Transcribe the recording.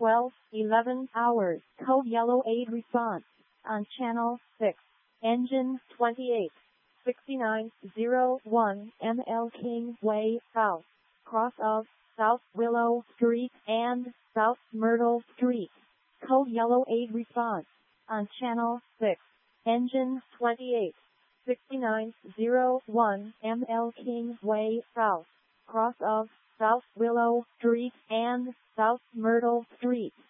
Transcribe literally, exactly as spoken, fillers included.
twelve eleven hours. Code Yellow Aid response on channel six. Engine twenty-eight sixty-nine oh one M L King Way South, cross of South Willow Street and South Myrtle Street. Code Yellow Aid response on channel six. Engine twenty-eight sixty-nine oh one M L King Way South, cross of South Willow Street and South Myrtle Street.